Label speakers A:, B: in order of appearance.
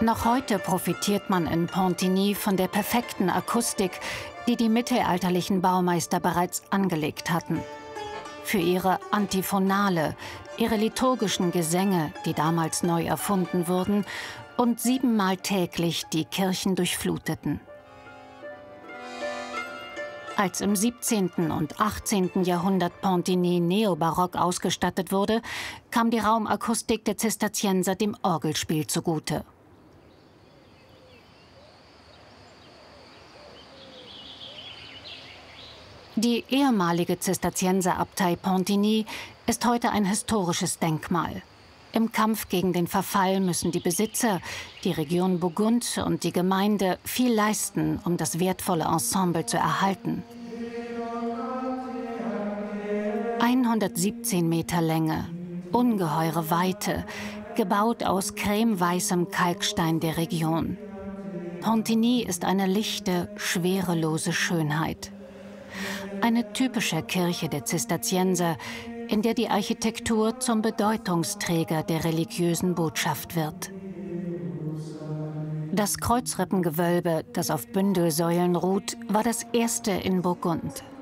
A: Noch heute profitiert man in Pontigny von der perfekten Akustik, die die mittelalterlichen Baumeister bereits angelegt hatten. Für ihre Antiphonale, ihre liturgischen Gesänge, die damals neu erfunden wurden und 7-mal täglich die Kirchen durchfluteten. Als im 17. und 18. Jahrhundert Pontigny neobarock ausgestattet wurde, kam die Raumakustik der Zisterzienser dem Orgelspiel zugute. Die ehemalige Zisterzienserabtei Pontigny ist heute ein historisches Denkmal. Im Kampf gegen den Verfall müssen die Besitzer, die Region Burgund und die Gemeinde viel leisten, um das wertvolle Ensemble zu erhalten. 117 Meter Länge, ungeheure Weite, gebaut aus cremeweißem Kalkstein der Region. Pontigny ist eine lichte, schwerelose Schönheit. Eine typische Kirche der Zisterzienser, in der die Architektur zum Bedeutungsträger der religiösen Botschaft wird. Das Kreuzrippengewölbe, das auf Bündelsäulen ruht, war das erste in Burgund.